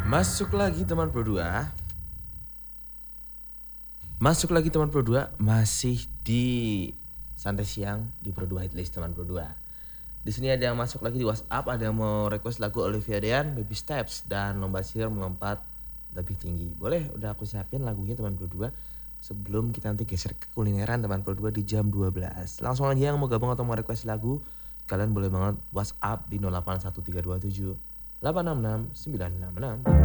Masuk lagi teman Pro 2. Masuk lagi teman Pro 2, masih di santai siang di Pro 2 Hitlist teman Pro 2. Di sini ada yang masuk lagi di WhatsApp, ada yang mau request lagu Olivia Dean, Baby Steps dan Lomba Sihir Melompat Lebih Tinggi. Boleh, udah aku siapin lagunya teman Pro 2. Sebelum kita nanti geser ke kulineran teman Pro 2 di jam 12. Langsung aja yang mau gabung atau mau request lagu, kalian boleh banget WhatsApp di 081327 866 966.